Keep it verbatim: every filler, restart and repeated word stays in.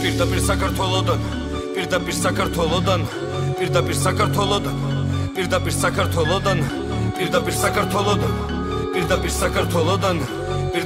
პირდაპირ საქართველოდან პირდაპირ საქართველოდან პირდაპირ საქართველოდან პირდაპირ საქართველოდან პირდაპირ საქართველოდან პირდაპირ საქართველოდან